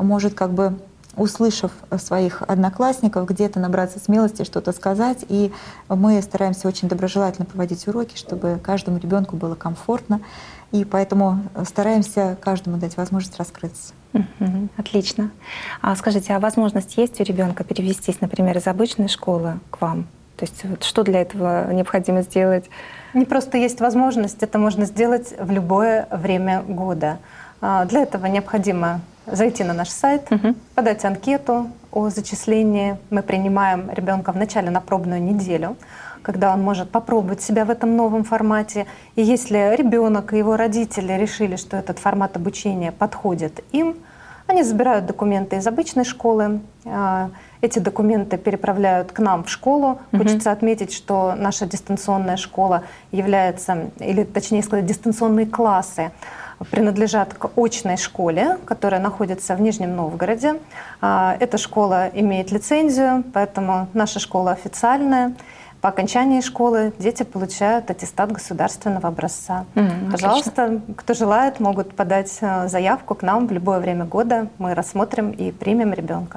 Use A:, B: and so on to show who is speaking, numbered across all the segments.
A: может как бы, услышав своих одноклассников, где-то набраться смелости, что-то сказать. И мы стараемся очень доброжелательно проводить уроки, чтобы каждому ребенку было комфортно. И поэтому стараемся каждому дать возможность раскрыться.
B: Отлично. А скажите, а возможность есть у ребенка перевестись, например, из обычной школы к вам? То есть вот что для этого необходимо сделать?
C: Не просто есть возможность, это можно сделать в любое время года. Для этого необходимо зайти на наш сайт, подать анкету о зачислении. Мы принимаем ребенка вначале на пробную неделю, когда он может попробовать себя в этом новом формате. И если ребенок и его родители решили, что этот формат обучения подходит им, они забирают документы из обычной школы. Эти документы переправляют к нам в школу. Хочется отметить, что наша дистанционная школа является, или точнее сказать, дистанционные классы принадлежат к очной школе, которая находится в Нижнем Новгороде. Эта школа имеет лицензию, поэтому наша школа официальная. По окончании школы дети получают аттестат государственного образца. Пожалуйста, кто желает, могут подать заявку к нам в любое время года. Мы рассмотрим и примем ребенка.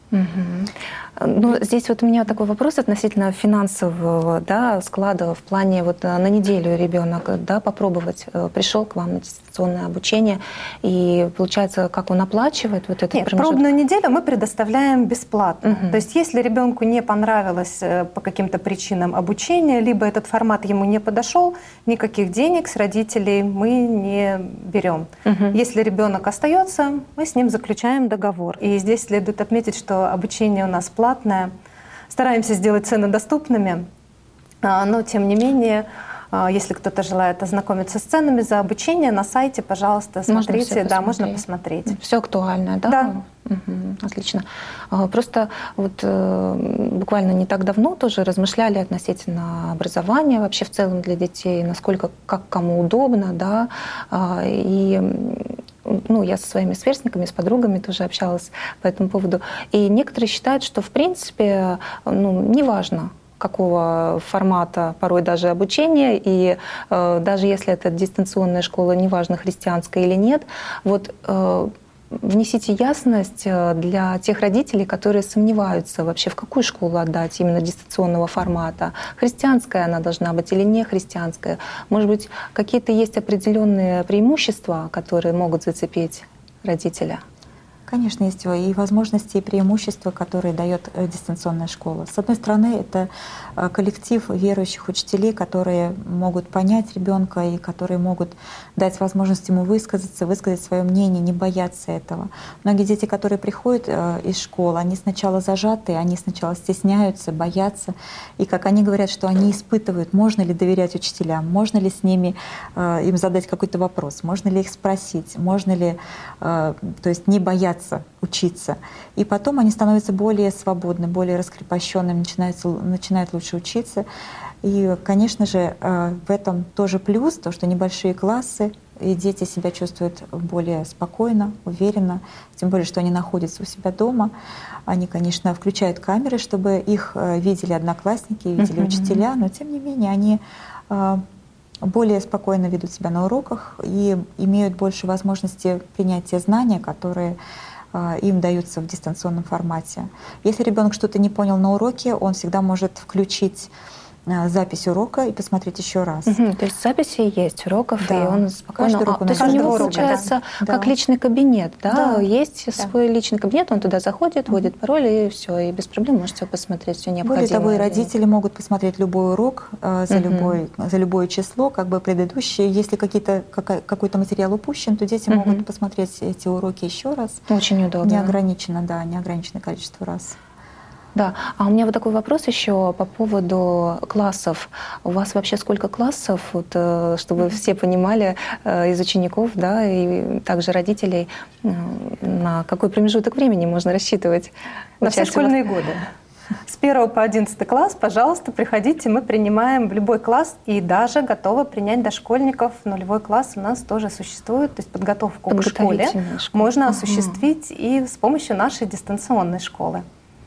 B: Ну, здесь вот у меня такой вопрос относительно финансового, да, склада в плане вот на неделю ребенок, да, попробовать пришел к вам на дистанционное обучение, и получается, как он оплачивает вот этот промежуток?
C: Пробную неделю мы предоставляем бесплатно. То есть если ребенку не понравилось по каким-то причинам обучение, либо этот формат ему не подошел, никаких денег с родителей мы не берем. Если ребенок остается, мы с ним заключаем договор. И здесь следует отметить, что обучение у нас платное. Стараемся сделать цены доступными, но тем не менее, если кто-то желает ознакомиться с ценами за обучение, на сайте, пожалуйста, смотрите, можно посмотреть.
B: Все актуально, да?
C: Да.
B: Отлично. Просто вот буквально не так давно тоже размышляли относительно образования вообще в целом для детей, насколько, как кому удобно, да, и я со своими сверстниками, с подругами тоже общалась по этому поводу. И некоторые считают, что в принципе, неважно, какого формата порой даже обучения, и даже если это дистанционная школа, неважно, христианская или нет, вот внесите ясность для тех родителей, которые сомневаются вообще, в какую школу отдать именно дистанционного формата. Христианская она должна быть или не христианская? Может быть, какие-то есть определенные преимущества, которые могут зацепить родителя?
A: Конечно, есть и возможности, и преимущества, которые дает дистанционная школа. С одной стороны, это коллектив верующих учителей, которые могут понять ребенка и которые могут дать возможность ему высказать свое мнение, не бояться этого. Многие дети, которые приходят из школы, они сначала зажаты, они сначала стесняются, боятся. И как они говорят, что они испытывают, можно ли доверять учителям, можно ли с ними им задать какой-то вопрос, можно ли их спросить, можно ли, то есть не бояться учиться. И потом они становятся более свободны, более раскрепощенными, начинают лучше учиться. И, конечно же, в этом тоже плюс, то, что небольшие классы, и дети себя чувствуют более спокойно, уверенно, тем более, что они находятся у себя дома. Они, конечно, включают камеры, чтобы их видели одноклассники, видели учителя, но, тем не менее, они более спокойно ведут себя на уроках и имеют больше возможности принять те знания, которые им даются в дистанционном формате. Если ребенок что-то не понял на уроке, он всегда может включить запись урока и посмотреть еще раз.
B: То есть записи есть уроков,
A: да.
B: И он спокойно...
A: То
B: есть у него получается как личный кабинет, да? Есть свой личный кабинет, он туда заходит, вводит пароль, и все, и без проблем может все посмотреть, все необходимое.
A: Более того, и родители могут посмотреть любой урок за любое число, как бы предыдущие. Если какой-то материал упущен, то дети могут посмотреть эти уроки еще раз.
B: Очень удобно.
A: Неограниченное количество раз.
B: Да, а у меня вот такой вопрос еще по поводу классов. У вас вообще сколько классов, вот, чтобы все понимали, из учеников, да, и также родителей, на какой промежуток времени можно рассчитывать?
C: На все школьные годы. С 1 по 11 класс, пожалуйста, приходите, мы принимаем в любой класс и даже готовы принять дошкольников. Нулевой класс у нас тоже существует, то есть подготовку к школе можно осуществить и с помощью нашей дистанционной школы.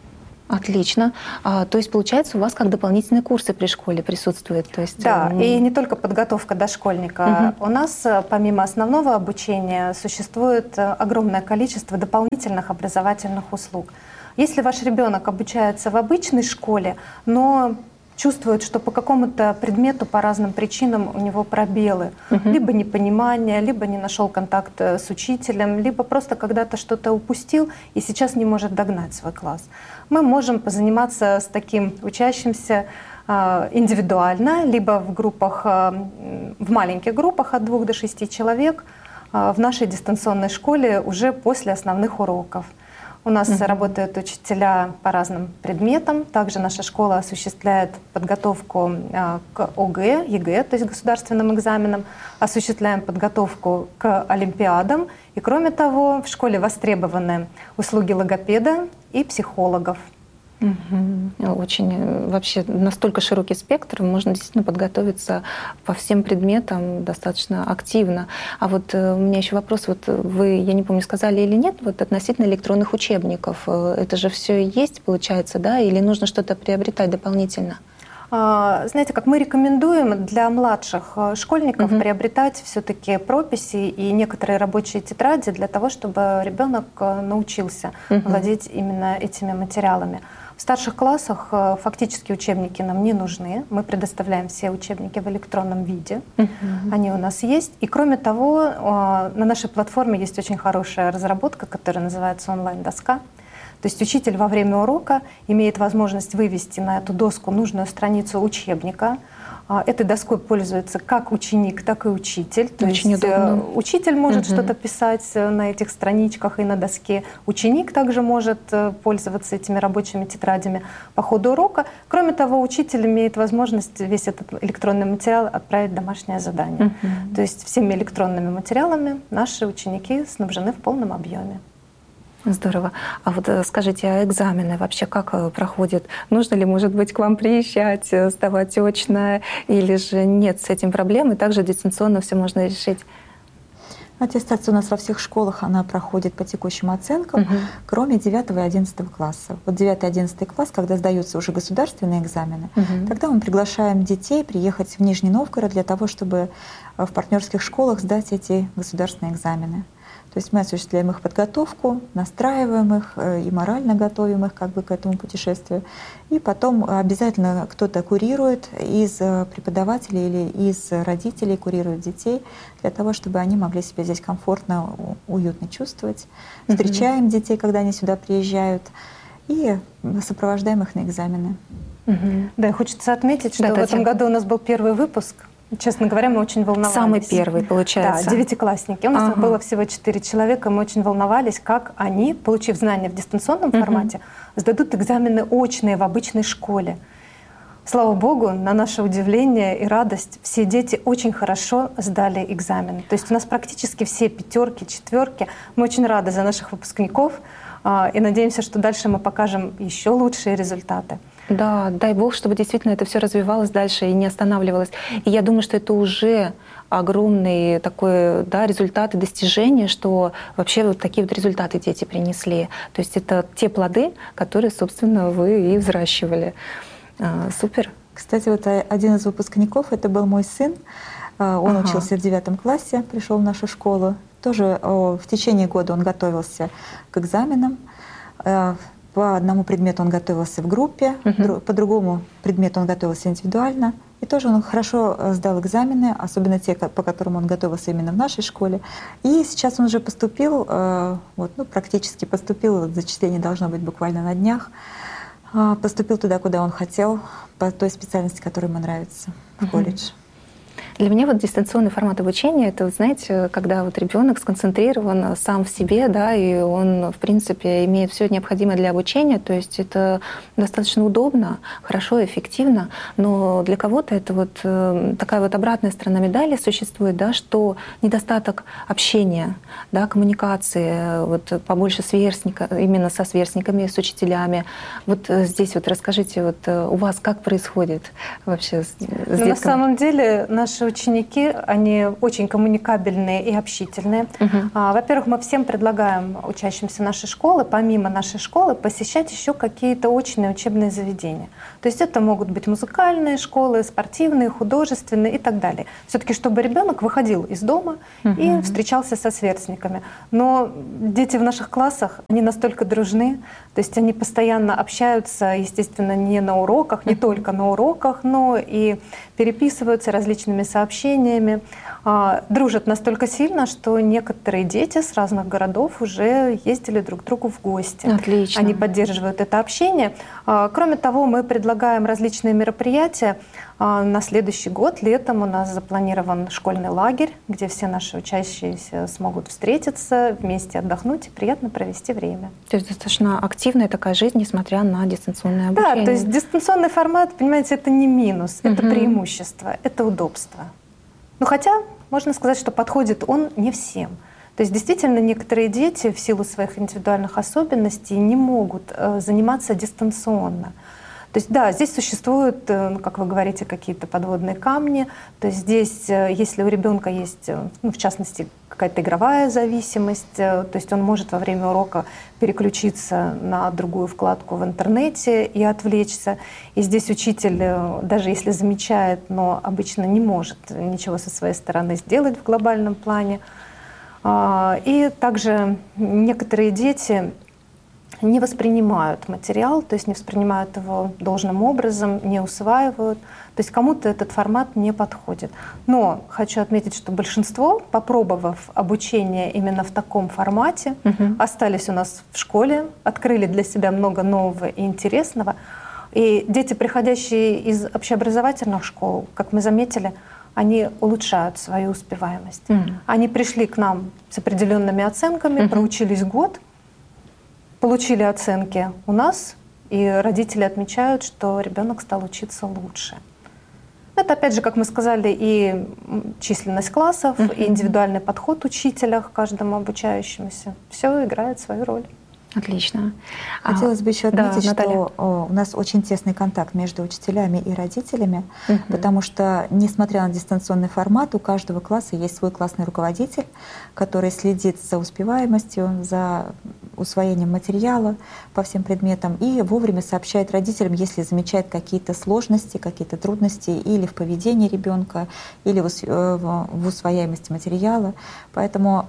B: Отлично. То есть, получается, у вас как дополнительные курсы при школе присутствуют? То есть,
C: да, и не только подготовка дошкольника. У нас, помимо основного обучения, существует огромное количество дополнительных образовательных услуг. Если ваш ребенок обучается в обычной школе, но чувствует, что по какому-то предмету по разным причинам у него пробелы, либо непонимание, либо не нашел контакт с учителем, либо просто когда-то что-то упустил и сейчас не может догнать свой класс, мы можем позаниматься с таким учащимся индивидуально, либо в группах, в маленьких группах от 2 до 6 человек в нашей дистанционной школе уже после основных уроков. У нас работают учителя по разным предметам. Также наша школа осуществляет подготовку к ОГЭ, ЕГЭ, то есть государственным экзаменам, осуществляем подготовку к олимпиадам. И кроме того, в школе востребованы услуги логопеда и психологов.
B: Очень вообще настолько широкий спектр, можно действительно подготовиться по всем предметам достаточно активно. А вот у меня еще вопрос, вот вы, я не помню, сказали или нет, вот относительно электронных учебников, это же все есть, получается, да, или нужно что-то приобретать дополнительно?
C: Знаете, как мы рекомендуем для младших школьников приобретать все-таки прописи и некоторые рабочие тетради для того, чтобы ребенок научился владеть именно этими материалами. В старших классах фактически учебники нам не нужны. Мы предоставляем все учебники в электронном виде. Они у нас есть. И кроме того, на нашей платформе есть очень хорошая разработка, которая называется онлайн-доска. То есть учитель во время урока имеет возможность вывести на эту доску нужную страницу учебника. Этой доской пользуется как ученик, так и учитель. То
B: очень
C: есть
B: удобно.
C: Учитель может что-то писать на этих страничках и на доске. Ученик также может пользоваться этими рабочими тетрадями по ходу урока. Кроме того, учитель имеет возможность весь этот электронный материал отправить в домашнее задание. То есть всеми электронными материалами наши ученики снабжены в полном объеме.
B: Здорово. А вот скажите, а экзамены вообще как проходят? Нужно ли, может быть, к вам приезжать, сдавать очно, или же нет с этим проблем, и также дистанционно все можно решить?
A: Аттестация у нас во всех школах, она проходит по текущим оценкам, кроме 9 и 11 класса. Вот 9 и 11 класс, когда сдаются уже государственные экзамены, тогда мы приглашаем детей приехать в Нижний Новгород для того, чтобы в партнерских школах сдать эти государственные экзамены. То есть мы осуществляем их подготовку, настраиваем их и морально готовим их как бы к этому путешествию. И потом обязательно кто-то курирует из преподавателей или из родителей, курирует детей для того, чтобы они могли себя здесь комфортно, уютно чувствовать. Встречаем детей, когда они сюда приезжают, и сопровождаем их на экзамены.
C: Да, и хочется отметить, что в этом году у нас был первый выпуск. Честно говоря, мы очень волновались.
B: Самый первый, получается.
C: Да, 9-классники. У нас было всего 4 человека. Мы очень волновались, как они, получив знания в дистанционном формате, сдадут экзамены очные в обычной школе. Слава Богу, на наше удивление и радость, все дети очень хорошо сдали экзамен. То есть у нас практически все 5-ки, 4-ки. Мы очень рады за наших выпускников и надеемся, что дальше мы покажем еще лучшие результаты.
B: Да, дай Бог, чтобы действительно это все развивалось дальше и не останавливалось. И я думаю, что это уже огромный такой, да, результат и достижение, что вообще вот такие вот результаты дети принесли. То есть это те плоды, которые, собственно, вы и взращивали. Супер.
A: Кстати, вот один из выпускников, это был мой сын. Он учился в 9 классе, пришел в нашу школу. Тоже в течение года он готовился к экзаменам. По одному предмету он готовился в группе, по другому предмету он готовился индивидуально. И тоже он хорошо сдал экзамены, особенно те, по которым он готовился именно в нашей школе. И сейчас он уже поступил, практически поступил, зачисление должно быть буквально на днях, поступил туда, куда он хотел, по той специальности, которая ему нравится, в колледж.
B: Для меня вот дистанционный формат обучения — это, вот, знаете, когда вот ребенок сконцентрирован сам в себе, да, и он, в принципе, имеет все необходимое для обучения, то есть это достаточно удобно, хорошо, эффективно, но для кого-то это вот такая вот обратная сторона медали существует, да, что недостаток общения, да, коммуникации, вот побольше именно со сверстниками, с учителями. Вот здесь вот расскажите, вот у вас как происходит вообще с детками?
C: На самом деле наш наши ученики, они очень коммуникабельные и общительные. Во-первых, мы всем предлагаем учащимся нашей школы, помимо нашей школы, посещать еще какие-то очные учебные заведения. То есть это могут быть музыкальные школы, спортивные, художественные и так далее. Все-таки, чтобы ребенок выходил из дома и встречался со сверстниками. Но дети в наших классах, они настолько дружны, то есть они постоянно общаются, естественно, не на уроках, не только на уроках, но и переписываются различными сообщениями, дружат настолько сильно, что некоторые дети с разных городов уже ездили друг к другу в гости.
B: Отлично.
C: Они поддерживают это общение. Кроме того, мы предлагаем различные мероприятия. На следующий год, летом, у нас запланирован школьный лагерь, где все наши учащиеся смогут встретиться, вместе отдохнуть и приятно провести время.
B: То есть достаточно активная такая жизнь, несмотря на дистанционное обучение.
C: Да, то есть дистанционный формат, понимаете, это не минус, это преимущество, это удобство. Ну хотя можно сказать, что подходит он не всем. То есть действительно некоторые дети в силу своих индивидуальных особенностей не могут заниматься дистанционно. То есть да, здесь существуют, как вы говорите, какие-то подводные камни. То есть здесь, если у ребенка есть, в частности, какая-то игровая зависимость, то есть он может во время урока переключиться на другую вкладку в интернете и отвлечься. И здесь учитель, даже если замечает, но обычно не может ничего со своей стороны сделать в глобальном плане. И также некоторые дети не воспринимают материал, то есть не воспринимают его должным образом, не усваивают. То есть кому-то этот формат не подходит. Но хочу отметить, что большинство, попробовав обучение именно в таком формате, остались у нас в школе, открыли для себя много нового и интересного. И дети, приходящие из общеобразовательных школ, как мы заметили, они улучшают свою успеваемость. Они пришли к нам с определенными оценками, проучились год, получили оценки у нас, и родители отмечают, что ребенок стал учиться лучше. Это, опять же, как мы сказали, и численность классов, и индивидуальный подход учителя к каждому обучающемуся. Все играет свою роль.
B: Отлично.
A: Хотелось бы еще отметить,
B: да,
A: что у нас очень тесный контакт между учителями и родителями, потому что, несмотря на дистанционный формат, у каждого класса есть свой классный руководитель, который следит за успеваемостью, за усвоением материала по всем предметам и вовремя сообщает родителям, если замечает какие-то сложности, какие-то трудности или в поведении ребенка, или в усвояемости материала. Поэтому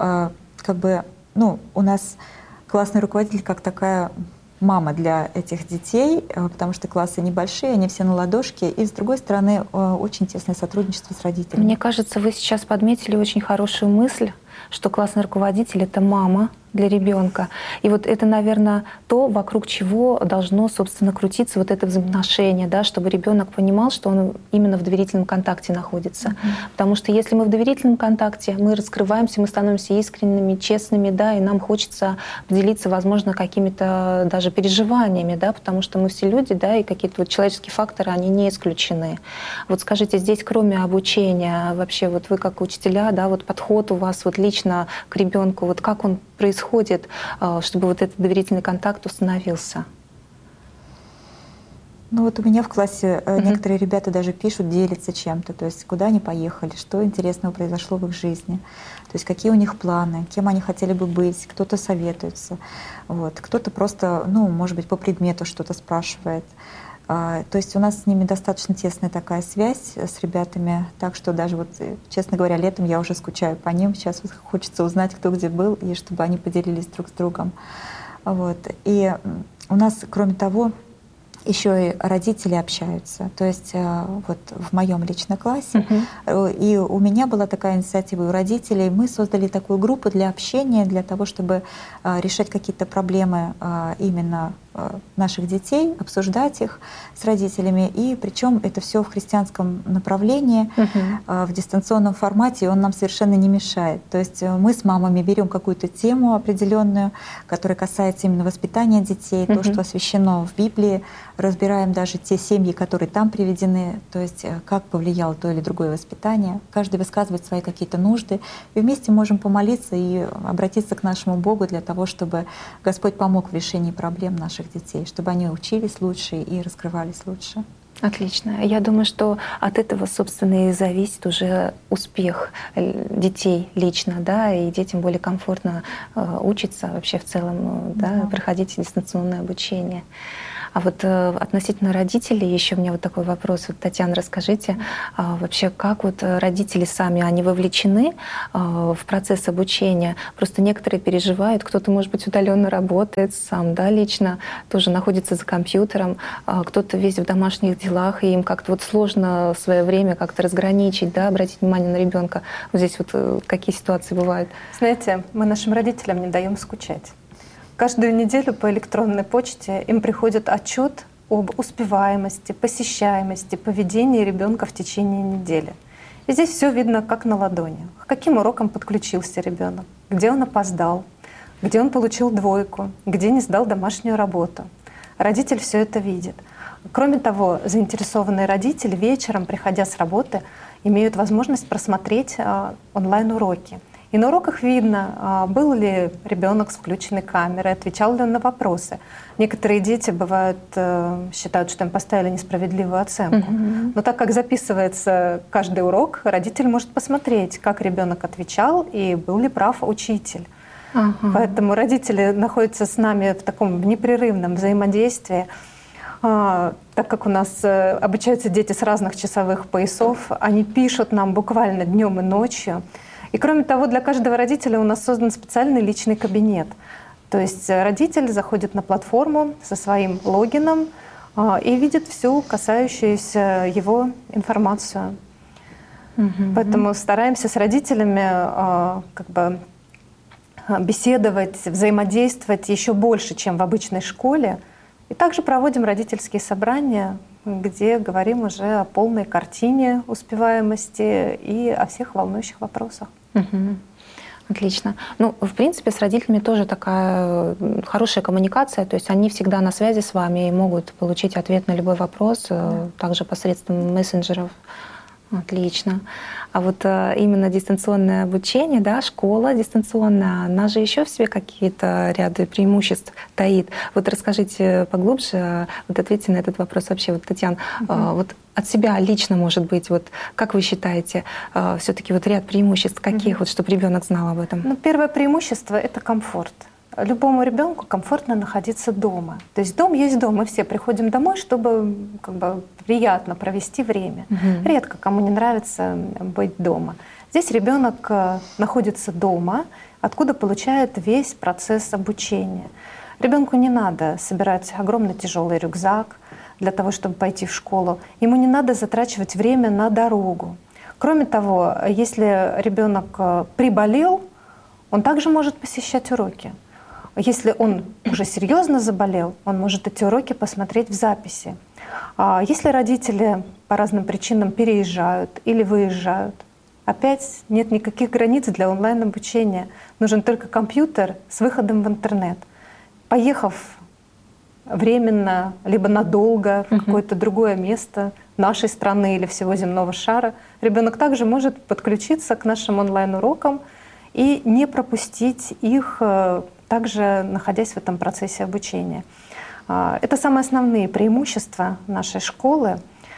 A: у нас классный руководитель как такая мама для этих детей, потому что классы небольшие, они все на ладошке, и, с другой стороны, очень тесное сотрудничество с родителями.
B: Мне кажется, вы сейчас подметили очень хорошую мысль, что классный руководитель — это мама для ребенка. И вот это, наверное, то, вокруг чего должно, собственно, крутиться вот это взаимоотношение, да, чтобы ребенок понимал, что он именно в доверительном контакте находится. Потому что если мы в доверительном контакте, мы раскрываемся, мы становимся искренними, честными, да, и нам хочется поделиться, возможно, какими-то даже переживаниями, да, потому что мы все люди, да, и какие-то вот человеческие факторы, они не исключены. Вот скажите, здесь кроме обучения, вообще вот вы как учителя, да, вот подход у вас вот лично к ребенку, вот как он происходит, чтобы вот этот доверительный контакт установился?
A: Ну вот у меня в классе некоторые ребята даже пишут, делятся чем-то, то есть куда они поехали, что интересного произошло в их жизни, то есть какие у них планы, кем они хотели бы быть, кто-то советуется, вот, кто-то просто, может быть, по предмету что-то спрашивает. То есть у нас с ними достаточно тесная такая связь с ребятами, так что даже вот, честно говоря, летом я уже скучаю по ним. Сейчас вот хочется узнать, кто где был, и чтобы они поделились друг с другом. Вот. И у нас, кроме того, еще и родители общаются. То есть вот в моем личном классе, и у меня была такая инициатива, и у родителей мы создали такую группу для общения, для того, чтобы решать какие-то проблемы именно наших детей, обсуждать их с родителями. И причем это все в христианском направлении, в дистанционном формате, и он нам совершенно не мешает. То есть мы с мамами берем какую-то тему определенную, которая касается именно воспитания детей, то, что освящено в Библии, разбираем даже те семьи, которые там приведены, то есть как повлияло то или другое воспитание. Каждый высказывает свои какие-то нужды, и вместе можем помолиться и обратиться к нашему Богу для того, чтобы Господь помог в решении проблем наших детей, чтобы они учились лучше и раскрывались лучше.
B: Отлично. Я думаю, что от этого, собственно, и зависит уже успех детей лично, да, и детям более комфортно учиться вообще в целом, да, проходить дистанционное обучение. А вот относительно родителей, еще у меня вот такой вопрос. Вот, Татьяна, расскажите, вообще, как вот родители сами, они вовлечены в процесс обучения? Просто некоторые переживают, кто-то, может быть, удаленно работает сам, да, лично, тоже находится за компьютером, кто-то весь в домашних делах, и им как-то вот сложно в свое время как-то разграничить, да, обратить внимание на ребенка. Вот здесь вот какие ситуации бывают?
C: Знаете, мы нашим родителям не даем скучать. Каждую неделю по электронной почте им приходит отчет об успеваемости, посещаемости, поведении ребенка в течение недели. И здесь все видно как на ладони. К каким урокам подключился ребенок, где он опоздал, где он получил двойку, где не сдал домашнюю работу. Родитель все это видит. Кроме того, заинтересованные родители вечером, приходя с работы, имеют возможность просмотреть онлайн-уроки. И на уроках видно, был ли ребенок с включенной камерой, отвечал ли он на вопросы. Некоторые дети бывают, считают, что им поставили несправедливую оценку. Но так как записывается каждый урок, родитель может посмотреть, как ребенок отвечал и был ли прав учитель. Поэтому родители находятся с нами в таком непрерывном взаимодействии. Так как у нас обучаются дети с разных часовых поясов, они пишут нам буквально днем и ночью. И кроме того, для каждого родителя у нас создан специальный личный кабинет. То есть родитель заходит на платформу со своим логином и видит всю касающуюся его информацию. Поэтому стараемся с родителями беседовать, взаимодействовать еще больше, чем в обычной школе. И также проводим родительские собрания, где говорим уже о полной картине успеваемости и о всех волнующих вопросах.
B: Отлично. Ну, в принципе, с родителями тоже такая хорошая коммуникация, то есть они всегда на связи с вами и могут получить ответ на любой вопрос, также посредством мессенджеров. Отлично. А вот именно дистанционное обучение, да, школа дистанционная, она же еще в себе какие-то ряды преимуществ таит. Вот расскажите поглубже, вот ответьте на этот вопрос вообще, вот, Татьяна, вот от себя лично, может быть, вот как вы считаете, все-таки вот ряд преимуществ каких, вот, чтобы ребенок знал об этом?
C: Ну, первое преимущество — это комфорт. Любому ребенку комфортно находиться дома. То есть дом есть дом, мы все приходим домой, чтобы приятно провести время. Редко кому не нравится быть дома. Здесь ребенок находится дома, откуда получает весь процесс обучения. Ребенку не надо собирать огромный тяжелый рюкзак для того, чтобы пойти в школу. Ему не надо затрачивать время на дорогу. Кроме того, если ребенок приболел, он также может посещать уроки. Если он уже серьезно заболел, он может эти уроки посмотреть в записи. Если родители по разным причинам переезжают или выезжают, опять нет никаких границ для онлайн-обучения. Нужен только компьютер с выходом в интернет. Поехав временно, либо надолго в какое-то другое место нашей страны или всего земного шара, ребенок также может подключиться к нашим онлайн-урокам и не пропустить их, также находясь в этом процессе обучения. Это самые основные преимущества нашей школы.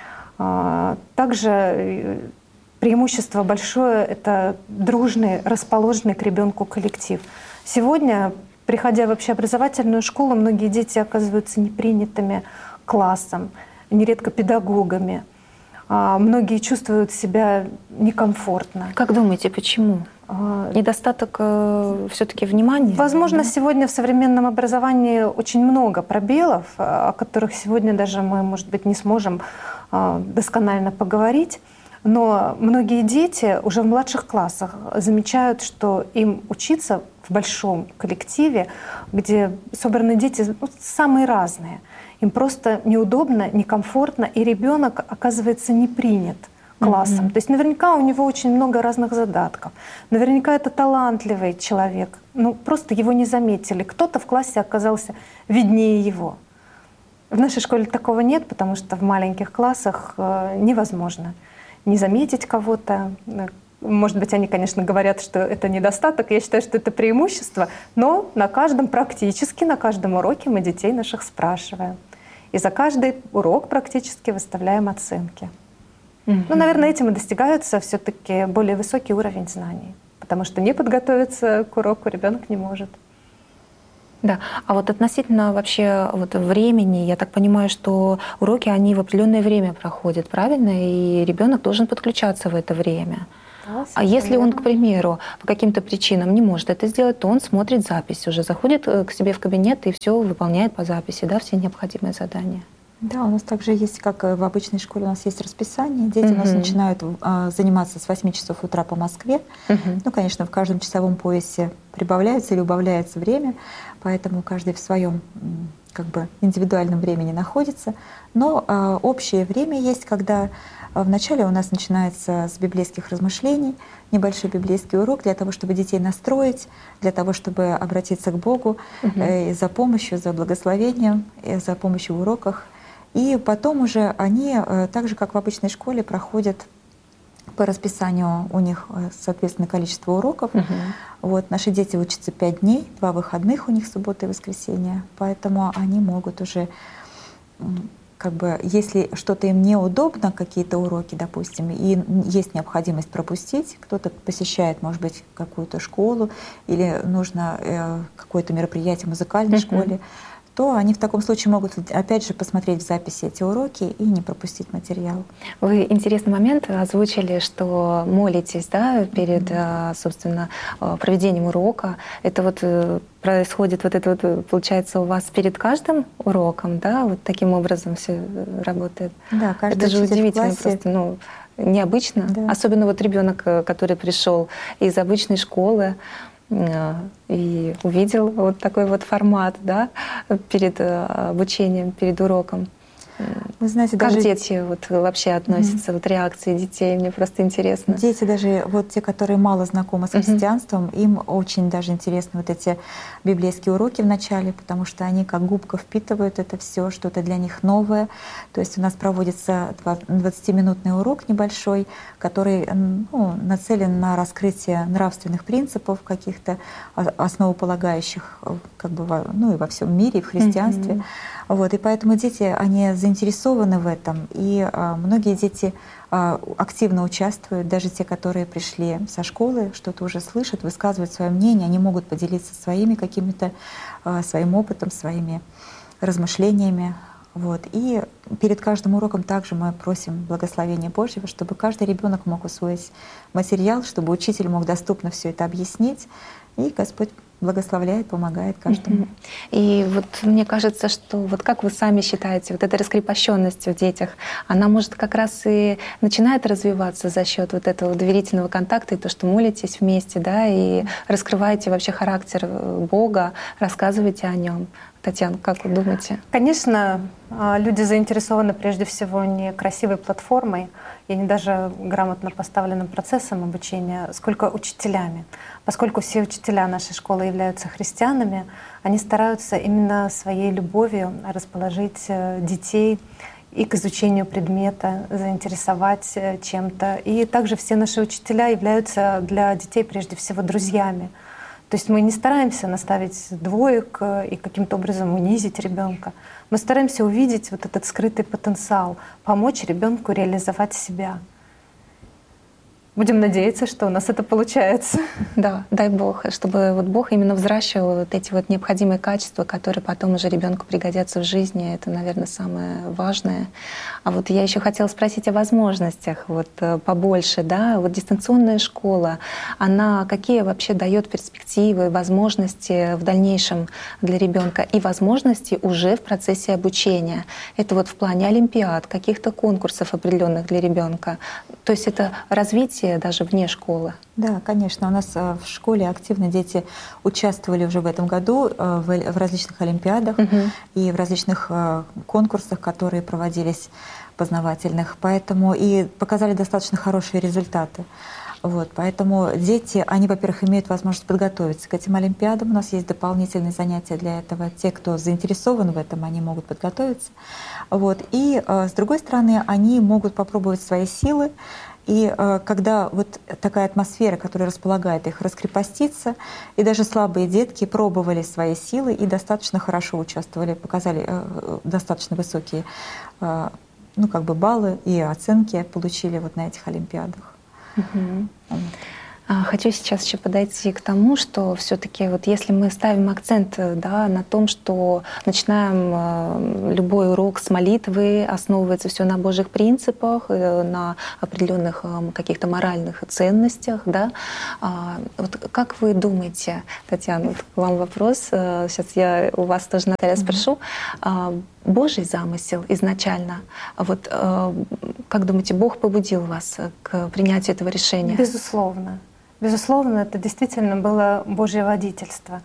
C: Также преимущество большое — это дружный, расположенный к ребенку коллектив. Сегодня, приходя в общеобразовательную школу, многие дети оказываются непринятыми классом, нередко педагогами. Многие чувствуют себя некомфортно.
B: Как думаете, почему? Недостаток все-таки внимания?
C: Возможно, сегодня в современном образовании очень много пробелов, о которых сегодня даже мы, может быть, не сможем досконально поговорить. Но многие дети уже в младших классах замечают, что им учиться в большом коллективе, где собраны дети самые разные. Им просто неудобно, некомфортно, и ребенок оказывается не принят классом. То есть наверняка у него очень много разных задатков. Наверняка это талантливый человек. Ну, просто его не заметили. Кто-то в классе оказался виднее его. В нашей школе такого нет, потому что в маленьких классах невозможно не заметить кого-то. Может быть, они, конечно, говорят, что это недостаток. Я считаю, что это преимущество. Но практически на каждом уроке мы детей наших спрашиваем. И за каждый урок практически выставляем оценки. Ну, наверное, этим и достигается все-таки более высокий уровень знаний, потому что не подготовиться к уроку ребенок не может.
B: Да, а вот относительно вообще вот времени, я так понимаю, что уроки, они в определенное время проходят, правильно? И ребенок должен подключаться в это время.
C: Да,
B: а если он, к примеру, по каким-то причинам не может это сделать, то он смотрит запись уже, заходит к себе в кабинет и все выполняет по записи, да, все необходимые задания.
A: Да, у нас также есть, как в обычной школе, у нас есть расписание. Дети у нас начинают заниматься с 8 часов утра по Москве. Ну, конечно, в каждом часовом поясе прибавляется или убавляется время, поэтому каждый в своем как бы индивидуальном времени находится. Но общее время есть, когда вначале у нас начинается с библейских размышлений, небольшой библейский урок для того, чтобы детей настроить, для того, чтобы обратиться к Богу за помощью, за благословением, за помощью в уроках. И потом уже они, так же, как в обычной школе, проходят по расписанию у них, соответственно, количество уроков. Вот, наши дети учатся 5 дней, 2 выходных у них, суббота и воскресенье. Поэтому они могут уже, как бы, если что-то им неудобно, какие-то уроки, допустим, и есть необходимость пропустить, кто-то посещает, может быть, какую-то школу или нужно какое-то мероприятие в музыкальной школе, то они в таком случае могут, опять же, посмотреть в записи эти уроки и не пропустить материал.
B: Вы интересный момент озвучили, что молитесь, да, перед, собственно, проведением урока. Это вот происходит, вот это вот, получается, у вас перед каждым уроком, да, вот таким образом все работает?
A: Да, каждый
B: это же
A: учитель
B: удивительно
A: в классе.
B: просто, ну, необычно.
A: Да.
B: Особенно вот ребенок, который пришел из обычной школы, и увидел вот такой вот формат, да, перед обучением, перед уроком.
A: Вы знаете,
B: как
A: даже
B: дети вот вообще относятся, вот реакции детей, мне просто интересно.
A: Дети даже, вот те, которые мало знакомы с христианством, им очень даже интересны вот эти библейские уроки в начале, потому что они как губка впитывают это все, что-то для них новое. То есть у нас проводится 20-минутный урок небольшой, который нацелен на раскрытие нравственных принципов, каких-то основополагающих как бы, и во всем мире, и в христианстве. Вот, и поэтому дети, они заинтересованы в этом, и многие дети активно участвуют, даже те, которые пришли со школы, что-то уже слышат, высказывают свое мнение, они могут поделиться своими какими-то, своим опытом, своими размышлениями. Вот. И перед каждым уроком также мы просим благословения Божьего, чтобы каждый ребенок мог усвоить материал, чтобы учитель мог доступно все это объяснить, и Господь благословляет, помогает каждому.
B: И вот мне кажется, что вот как вы сами считаете, вот эта раскрепощенность в детях, она может как раз и начинает развиваться за счет вот этого доверительного контакта и то, что молитесь вместе, да, и раскрываете вообще характер Бога, рассказываете о нем. Татьяна, как вы думаете?
C: Конечно, люди заинтересованы прежде всего не красивой платформой и не даже грамотно поставленным процессом обучения, сколько учителями. Поскольку все учителя нашей школы являются христианами, они стараются именно своей любовью расположить детей и к изучению предмета, заинтересовать чем-то. И также все наши учителя являются для детей прежде всего друзьями. То есть мы не стараемся наставить двоек и каким-то образом унизить ребенка. Мы стараемся увидеть вот этот скрытый потенциал, помочь ребенку реализовать себя. Будем надеяться, что у нас это получается.
B: Да, дай Бог, чтобы вот Бог именно взращивал вот эти вот необходимые качества, которые потом уже ребенку пригодятся в жизни. Это, наверное, самое важное. А вот я еще хотела спросить о возможностях вот побольше, да, вот дистанционная школа, она какие вообще дает перспективы, возможности в дальнейшем для ребенка и возможности уже в процессе обучения? Это вот в плане олимпиад, каких-то конкурсов определенных для ребенка. То есть это развитие даже вне школы.
A: Да, конечно. У нас в школе активно дети участвовали уже в этом году в различных олимпиадах и в различных конкурсах, которые проводились познавательных, поэтому и показали достаточно хорошие результаты. Вот, поэтому дети, они, во-первых, имеют возможность подготовиться к этим олимпиадам. У нас есть дополнительные занятия для этого. Те, кто заинтересован в этом, они могут подготовиться. Вот. И с другой стороны, они могут попробовать свои силы И когда вот такая атмосфера, которая располагает их раскрепоститься, и даже слабые детки пробовали свои силы и достаточно хорошо участвовали, показали достаточно высокие баллы и оценки получили вот на этих олимпиадах.
B: Хочу сейчас еще подойти к тому, что все-таки вот если мы ставим акцент, да, на том, что начинаем любой урок с молитвы, основывается все на Божьих принципах, на определенных каких-то моральных ценностях, да. Вот как вы думаете, Татьяна, вот к вам вопрос, сейчас я у вас тоже, Наталья, спрошу, Божий замысел изначально, вот как думаете, Бог побудил вас к принятию этого решения?
C: Безусловно. Безусловно, это действительно было Божье водительство.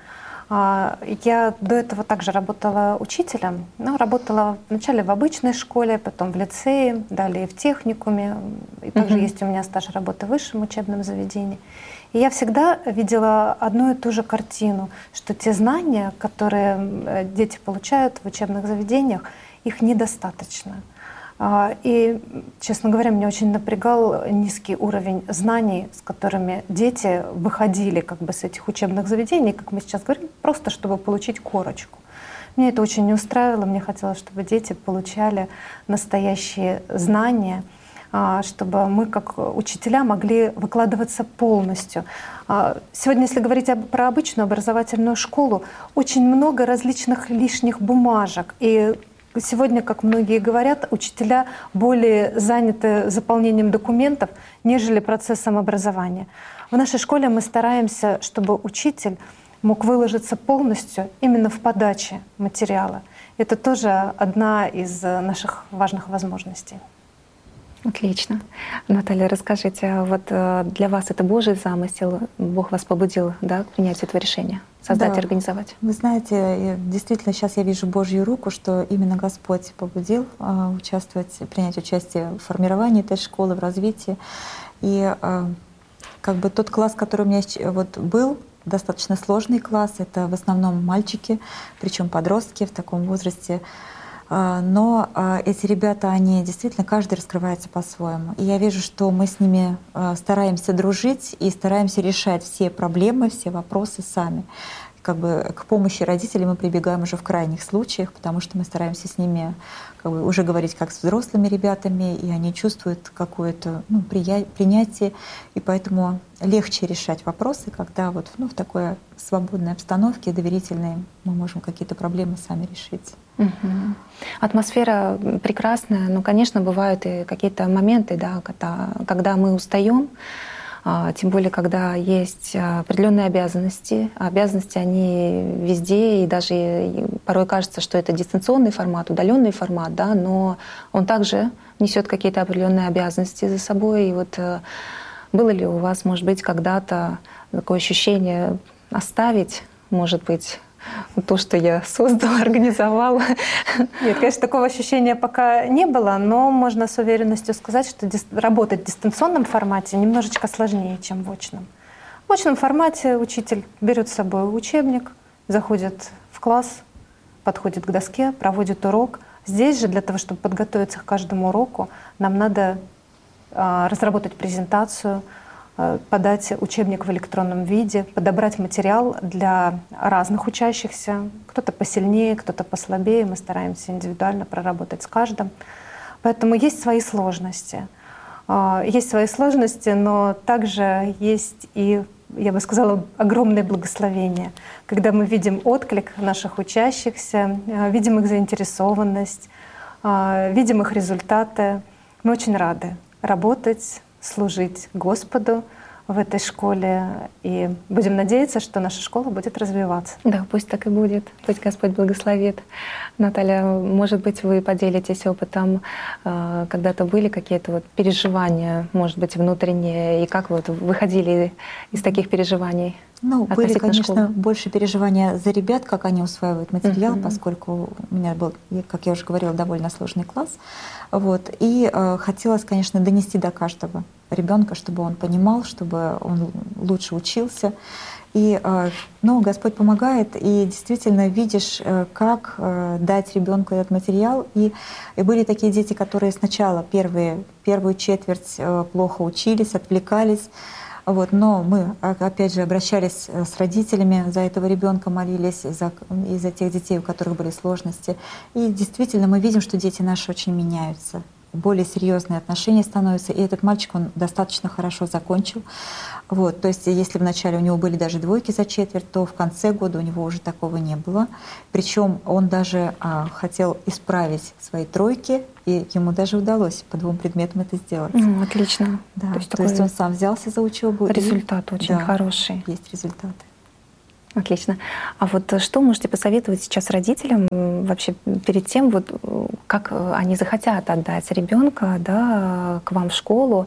C: Я до этого также работала учителем, но работала вначале в обычной школе, потом в лицее, далее в техникуме. И также есть у меня стаж работы в высшем учебном заведении. И я всегда видела одну и ту же картину, что те знания, которые дети получают в учебных заведениях, их недостаточно. И, честно говоря, меня очень напрягал низкий уровень знаний, с которыми дети выходили с этих учебных заведений, как мы сейчас говорим, просто чтобы получить корочку. Меня это очень не устраивало, мне хотелось, чтобы дети получали настоящие знания, чтобы мы, как учителя, могли выкладываться полностью. Сегодня, если говорить про обычную образовательную школу, очень много различных лишних бумажек. И сегодня, как многие говорят, учителя более заняты заполнением документов, нежели процессом образования. В нашей школе мы стараемся, чтобы учитель мог выложиться полностью именно в подаче материала. Это тоже одна из наших важных возможностей.
B: Отлично. Наталья, расскажите, вот для вас это Божий замысел? Бог вас побудил, да, к принятию этого решения? Создать и организовать?
A: Вы знаете, действительно, сейчас я вижу Божью руку, что именно Господь побудил принять участие в формировании этой школы, в развитии. И тот класс, который у меня был, достаточно сложный класс, это в основном мальчики, причем подростки в таком возрасте. Но эти ребята, они действительно, каждый раскрывается по-своему. И я вижу, что мы с ними стараемся дружить и стараемся решать все проблемы, все вопросы сами. К помощи родителей мы прибегаем уже в крайних случаях, потому что мы стараемся с ними уже говорить как с взрослыми ребятами, и они чувствуют какое-то принятие, и поэтому легче решать вопросы, когда в такой свободной обстановке, доверительной, мы можем какие-то проблемы сами решить.
B: Атмосфера прекрасная, но, конечно, бывают и какие-то моменты, да, когда мы устаем, тем более, когда есть определенные обязанности. Обязанности, они везде, и даже порой кажется, что это дистанционный формат, удаленный формат, да, но он также несет какие-то определенные обязанности за собой. И было ли у вас, может быть, когда-то такое ощущение оставить, может быть, то, что я создала, организовала?
C: Нет, конечно, такого ощущения пока не было, но можно с уверенностью сказать, что работать в дистанционном формате немножечко сложнее, чем в очном. В очном формате учитель берет с собой учебник, заходит в класс, подходит к доске, проводит урок. Здесь же для того, чтобы подготовиться к каждому уроку, нам надо разработать презентацию, подать учебник в электронном виде, подобрать материал для разных учащихся. Кто-то посильнее, кто-то послабее. Мы стараемся индивидуально проработать с каждым. Поэтому есть свои сложности. Есть свои сложности, но также есть и, я бы сказала, огромное благословение, когда мы видим отклик наших учащихся, видим их заинтересованность, видим их результаты. Мы очень рады работать, служить Господу в этой школе. И будем надеяться, что наша школа будет развиваться.
B: Да, пусть так и будет. Пусть Господь благословит. Наталья, может быть, вы поделитесь опытом, когда-то были какие-то переживания, может быть, внутренние, и как вы выходили из таких переживаний?
A: Были, конечно, больше переживания за ребят, как они усваивают материал, поскольку у меня был, как я уже говорила, довольно сложный класс. И хотелось, конечно, донести до каждого ребенка, чтобы он понимал, чтобы он лучше учился. Но Господь помогает, и действительно видишь, как дать ребенку этот материал. И были такие дети, которые сначала первую четверть плохо учились, отвлекались. Но мы, опять же, обращались с родителями за этого ребенка, молились из-за тех детей, у которых были сложности. И действительно мы видим, что дети наши очень меняются. Более серьезные отношения становятся, и этот мальчик, он достаточно хорошо закончил. То есть если вначале у него были даже двойки за четверть, то в конце года у него уже такого не было. Причем он даже хотел исправить свои тройки, и ему даже удалось по 2 предметам это сделать.
B: Отлично.
A: Да, то есть он сам взялся за учебу.
B: Результат очень хороший.
A: Есть результаты.
B: Отлично. А вот что можете посоветовать сейчас родителям вообще перед тем, как они захотят отдать ребенка, к вам в школу,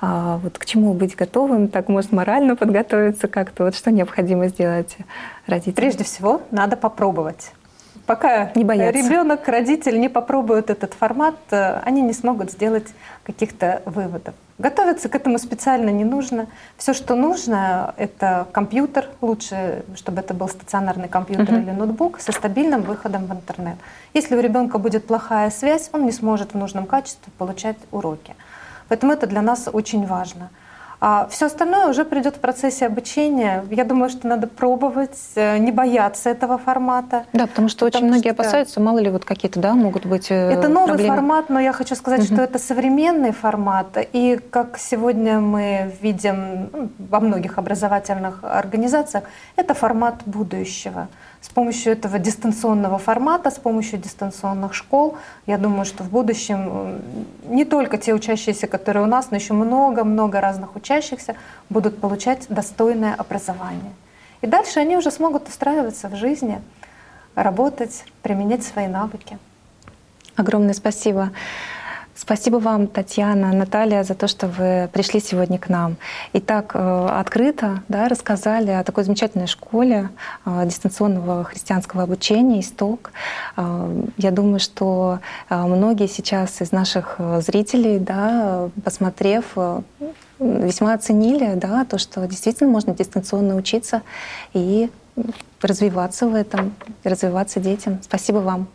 B: к чему быть готовым, так может морально подготовиться как-то, что необходимо сделать родителям?
C: Прежде всего, надо попробовать. Пока ребенок, родитель не попробуют этот формат, они не смогут сделать каких-то выводов. Готовиться к этому специально не нужно. Все, что нужно, это компьютер. Лучше, чтобы это был стационарный компьютер или ноутбук со стабильным выходом в интернет. Если у ребенка будет плохая связь, он не сможет в нужном качестве получать уроки. Поэтому это для нас очень важно. А все остальное уже придет в процессе обучения. Я думаю, что надо пробовать, не бояться этого формата.
B: Да, потому что очень многие опасаются, мало ли какие-то, могут быть
C: Это новый
B: проблемы.
C: формат, но я хочу сказать, что это современный формат. И как сегодня мы видим во многих образовательных организациях, это формат будущего. С помощью этого дистанционного формата, с помощью дистанционных школ, я думаю, что в будущем не только те учащиеся, которые у нас, но еще много-много разных учащихся будут получать достойное образование. И дальше они уже смогут устраиваться в жизни, работать, применять свои навыки.
B: Огромное спасибо. Спасибо вам, Татьяна, Наталья, за то, что вы пришли сегодня к нам и так открыто рассказали о такой замечательной школе дистанционного христианского обучения «Исток». Я думаю, что многие сейчас из наших зрителей, посмотрев, весьма оценили то, что действительно можно дистанционно учиться и развиваться в этом, развиваться детям. Спасибо вам.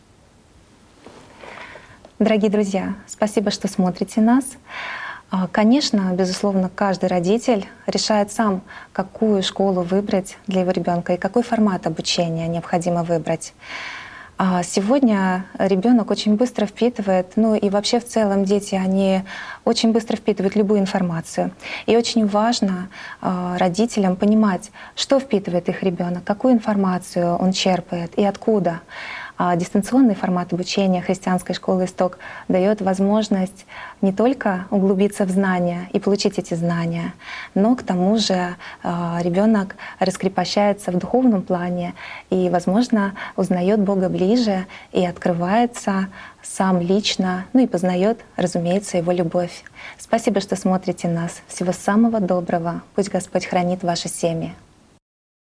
B: Дорогие друзья, спасибо, что смотрите нас. Конечно, безусловно, каждый родитель решает сам, какую школу выбрать для его ребенка и какой формат обучения необходимо выбрать. Сегодня ребенок очень быстро впитывает, и вообще в целом дети, они очень быстро впитывают любую информацию. И очень важно родителям понимать, что впитывает их ребенок, какую информацию он черпает и откуда. Дистанционный формат обучения христианской школы «Исток» дает возможность не только углубиться в знания и получить эти знания, но к тому же ребенок раскрепощается в духовном плане и, возможно, узнает Бога ближе и открывается сам лично, и познает, разумеется, Его любовь. Спасибо, что смотрите нас. Всего самого доброго. Пусть Господь хранит ваши семьи.